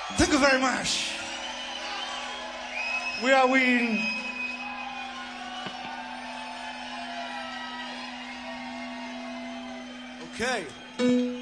Thank you very much. We are winning. Okay.